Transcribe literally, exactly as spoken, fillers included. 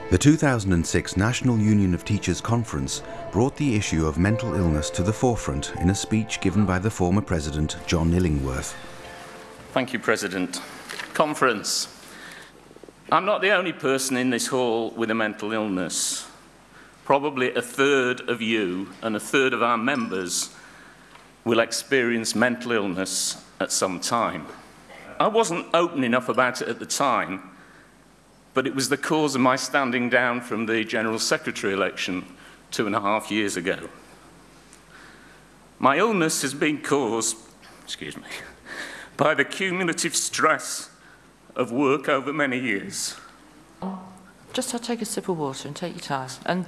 The two thousand six National Union of Teachers Conference brought the issue of mental illness to the forefront in a speech given by the former President, John Illingworth. Thank you, President. Conference. I'm not the only person in this hall with a mental illness. Probably a third of you and a third of our members will experience mental illness at some time. I wasn't open enough about it at the time, but it was the cause of my standing down from the General Secretary election two and a half years ago. My illness has been caused, excuse me, by the cumulative stress of work over many years. Just take a sip of water and take your time. And